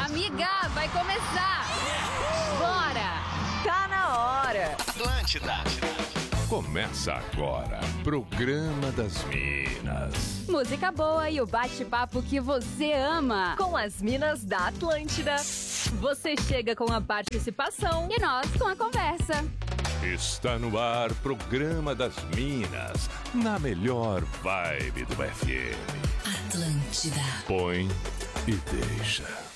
Amiga, vai começar! Bora! Tá na hora! Atlântida. Começa agora, Programa das Minas. Música boa e o bate-papo que você ama. Com as minas da Atlântida. Você chega com a participação E nós com a conversa. Está no ar, Programa das Minas, na melhor vibe do FM. Atlântida. Põe e deixa.